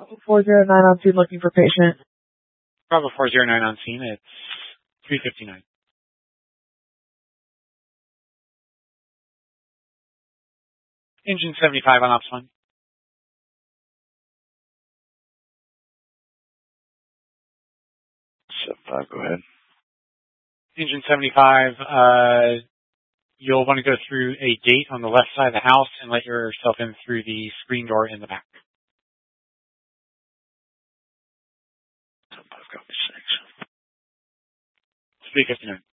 409 on scene looking for patient. Bravo 409 on scene. It's 3:59. Engine 75 on ops 1. 75, go ahead. Engine 75, you'll want to go through a gate on the left side of the house and let yourself in through the screen door in the back. 75, copy 6. 3:59.